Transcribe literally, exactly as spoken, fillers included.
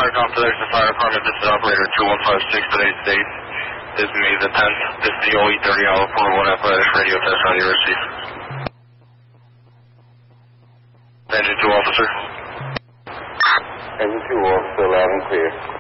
TARCOM to the fire department. This is operator two one five six today's date. This is May the tenth. This is the O E thirty hour four one apparatus radio test on your receive. Engine two officer. Engine two officer, loud and clear.